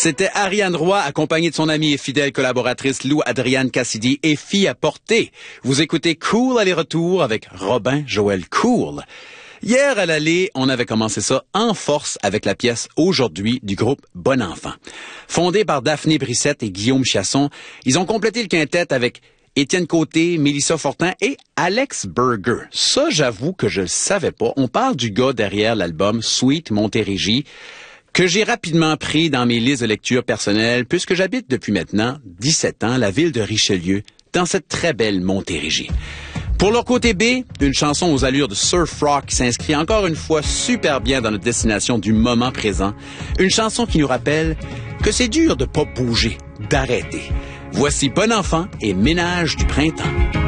C'était Ariane Roy, accompagnée de son amie et fidèle collaboratrice Lou Adrienne Cassidy et fille à porter. Vous écoutez Cool aller-retour avec Robin Joël Cool. Hier à l'allée, on avait commencé ça en force avec la pièce Aujourd'hui du groupe Bon Enfant. Fondé par Daphné Brissette et Guillaume Chasson, ils ont complété le quintet avec Étienne Côté, Mélissa Fortin et Alex Burger. Ça, j'avoue que je le savais pas. On parle du gars derrière l'album Sweet Montérégie, que j'ai rapidement pris dans mes listes de lecture personnelles puisque j'habite depuis maintenant 17 ans la ville de Richelieu, dans cette très belle Montérégie. Pour leur côté B, une chanson aux allures de surf rock qui s'inscrit encore une fois super bien dans notre destination du moment présent. Une chanson qui nous rappelle que c'est dur de pas bouger, d'arrêter. Voici Bon Enfant et Ménage du printemps.